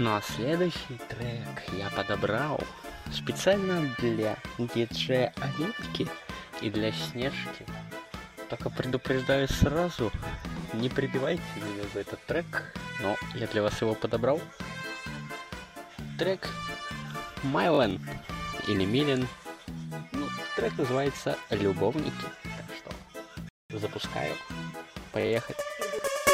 Ну а следующий трек я подобрал специально для диджея Оленки и для Снежки. Только предупреждаю сразу, не прибивайте меня за этот трек, но я для вас его подобрал. Трек Майлен или Милен. Ну, трек называется «Любовники». Так что запускаю. Поехали.